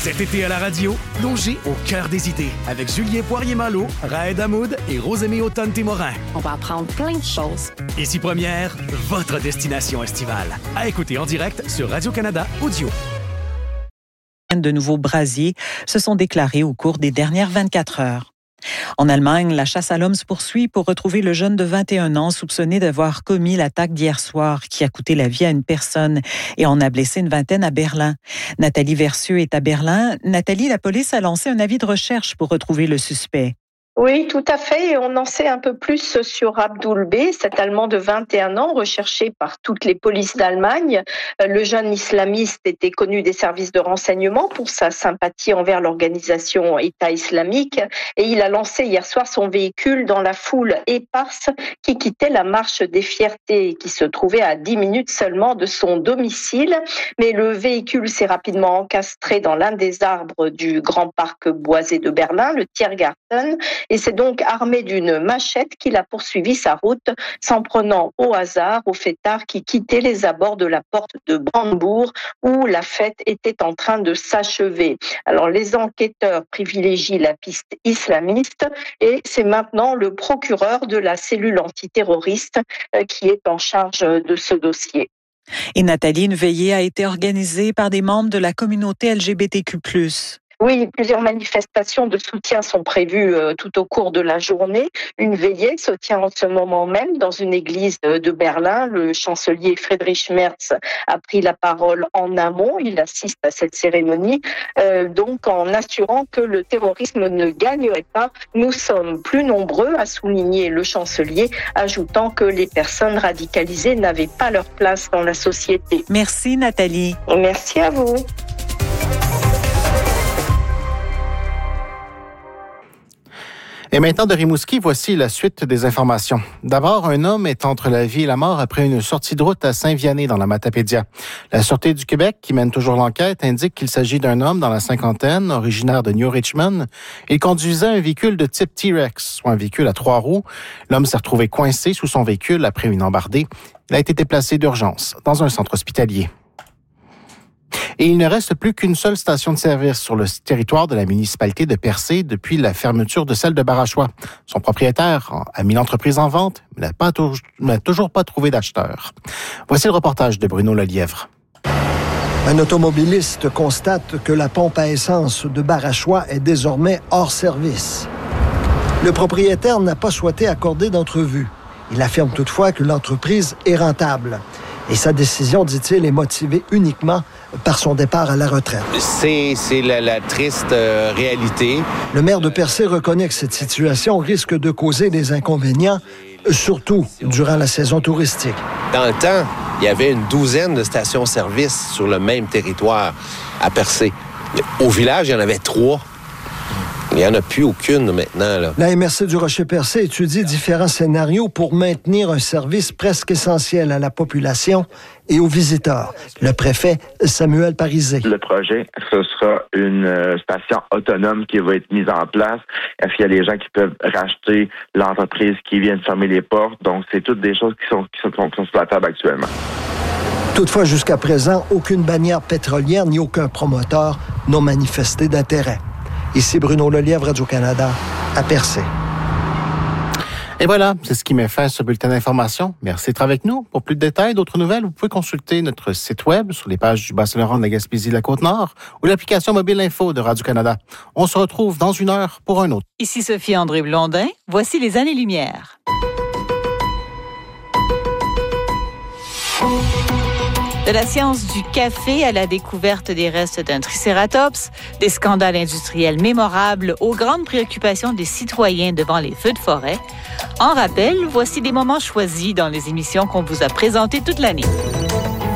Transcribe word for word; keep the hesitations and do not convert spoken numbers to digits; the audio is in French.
Cet été à la radio, plongez au cœur des idées avec Julien Poirier-Malo, Raed Hamoud et Rosemée Automne-Témorin. On va apprendre plein de choses. Ici Première, votre destination estivale. À écouter en direct sur Radio-Canada Audio. De nouveaux brasiers se sont déclarés au cours des dernières vingt-quatre heures. En Allemagne, la chasse à l'homme se poursuit pour retrouver le jeune de vingt et un ans soupçonné d'avoir commis l'attaque d'hier soir qui a coûté la vie à une personne et en a blessé une vingtaine à Berlin. Nathalie Versieux est à Berlin. Nathalie, la police a lancé un avis de recherche pour retrouver le suspect. Oui, tout à fait. Et on en sait un peu plus sur Abdul B, cet Allemand de vingt et un ans, recherché par toutes les polices d'Allemagne. Le jeune islamiste était connu des services de renseignement pour sa sympathie envers l'organisation État islamique. Et il a lancé hier soir son véhicule dans la foule éparse qui quittait la marche des Fiertés, qui se trouvait à dix minutes seulement de son domicile. Mais le véhicule s'est rapidement encastré dans l'un des arbres du grand parc boisé de Berlin, le Tiergarten. Et c'est donc armé d'une machette qu'il a poursuivi sa route, s'en prenant au hasard au fêtard qui quittait les abords de la porte de Brandebourg où la fête était en train de s'achever. Alors les enquêteurs privilégient la piste islamiste et c'est maintenant le procureur de la cellule antiterroriste qui est en charge de ce dossier. Et Nathalie, une veillée a été organisée par des membres de la communauté L G B T Q plus. Oui, plusieurs manifestations de soutien sont prévues euh, tout au cours de la journée. Une veillée se tient en ce moment même dans une église de, de Berlin. Le chancelier Friedrich Merz a pris la parole en amont. Il assiste à cette cérémonie, euh, donc en assurant que le terrorisme ne gagnerait pas. Nous sommes plus nombreux, a souligné le chancelier, ajoutant que les personnes radicalisées n'avaient pas leur place dans la société. Merci Nathalie. Merci à vous. Et maintenant, de Rimouski, voici la suite des informations. D'abord, un homme est entre la vie et la mort après une sortie de route à Saint-Vianney dans la Matapédia. La Sûreté du Québec, qui mène toujours l'enquête, indique qu'il s'agit d'un homme dans la cinquantaine, originaire de New Richmond. Il conduisait un véhicule de type T-Rex, soit un véhicule à trois roues. L'homme s'est retrouvé coincé sous son véhicule après une embardée. Il a été déplacé d'urgence dans un centre hospitalier. Et il ne reste plus qu'une seule station de service sur le territoire de la municipalité de Percé depuis la fermeture de celle de Barachois. Son propriétaire a mis l'entreprise en vente, mais n'a, pas tou- n'a toujours pas trouvé d'acheteur. Voici le reportage de Bruno Lelièvre. Un automobiliste constate que la pompe à essence de Barachois est désormais hors service. Le propriétaire n'a pas souhaité accorder d'entrevue. Il affirme toutefois que l'entreprise est rentable. Et sa décision, dit-il, est motivée uniquement par son départ à la retraite. C'est, c'est la, la triste euh, réalité. Le maire de Percé reconnaît que cette situation risque de causer des inconvénients, surtout durant la saison touristique. Dans le temps, il y avait une douzaine de stations-service sur le même territoire à Percé. Au village, il y en avait trois. Il n'y en a plus aucune maintenant. Là. La M R C du Rocher-Percé étudie différents scénarios pour maintenir un service presque essentiel à la population et aux visiteurs. Le préfet Samuel Parisé. Le projet, ce sera une euh, station autonome qui va être mise en place. Est-ce qu'il y a des gens qui peuvent racheter l'entreprise qui vient de fermer les portes? Donc, c'est toutes des choses qui sont, qui sont, qui sont sur la table actuellement. Toutefois, jusqu'à présent, aucune bannière pétrolière ni aucun promoteur n'ont manifesté d'intérêt. Ici Bruno Lelièvre, Radio-Canada, à Percé. Et voilà, c'est ce qui met fin à ce bulletin d'information. Merci d'être avec nous. Pour plus de détails, d'autres nouvelles, vous pouvez consulter notre site web sur les pages du Bas-Saint-Laurent, de la Gaspésie, de la Côte-Nord ou l'application mobile info de Radio-Canada. On se retrouve dans une heure pour un autre. Ici Sophie-André Blondin. Voici les années-lumière. De la science du café à la découverte des restes d'un tricératops, des scandales industriels mémorables aux grandes préoccupations des citoyens devant les feux de forêt. En rappel, voici des moments choisis dans les émissions qu'on vous a présentées toute l'année.